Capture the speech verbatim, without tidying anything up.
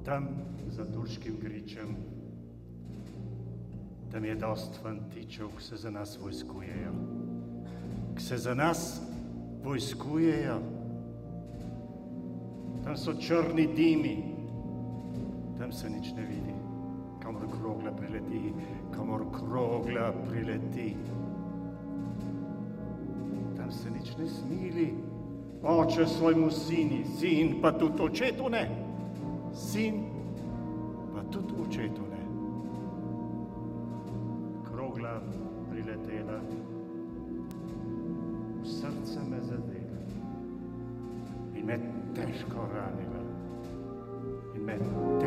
Tam za turškim gričem, tam je dost fantičev, ki se za nas vojskujejo. Ki se za nas vojskujejo. Tam so črni dimi, tam se nič ne vidi. Kamor krogla prileti, kamor krogla prileti. Tam se nič ne smili. Oče svojmu sini, sin pa tudi očetu ne. Sin pa tudi očetu ne. Krogla priletela, v srce me zadela in me težko ranila. In me